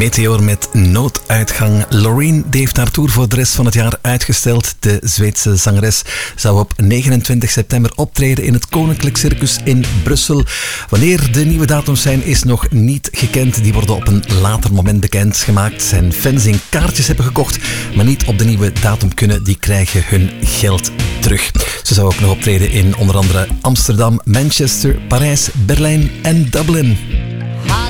Meteor met nooduitgang. Loreen heeft haar tour voor de rest van het jaar uitgesteld. De Zweedse zangeres zou op 29 september optreden in het Koninklijk Circus in Brussel. Wanneer de nieuwe datums zijn is nog niet gekend. Die worden op een later moment bekendgemaakt. Zijn fans die kaartjes hebben gekocht, maar niet op de nieuwe datum kunnen, die krijgen hun geld terug. Ze zou ook nog optreden in onder andere Amsterdam, Manchester, Parijs, Berlijn en Dublin.